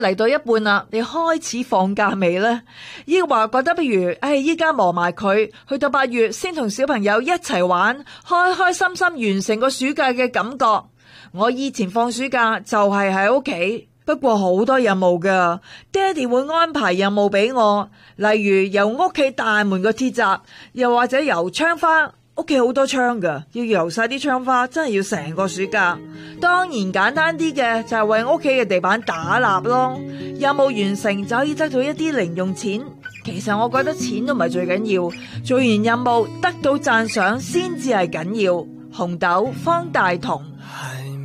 嚟到一半啦，你開始放假未呢？抑或覺得不如依家忙埋佢，去到8月先同小朋友一齊玩，開開心心完成個暑假嘅感覺。我以前放暑假就係喺屋企，不過好多任務㗎，爹哋會安排任務俾我，例如由屋企大門個鐵閘，又或者由窗花。屋企好多窗噶，要油晒啲窗花，真係要成個暑假。當然簡單啲嘅就係為屋企嘅地板打蠟咯。任務完成就可以得到一啲零用錢。其實我覺得錢都唔係最緊要，做完任務得到讚賞先至係緊要。紅豆方大同。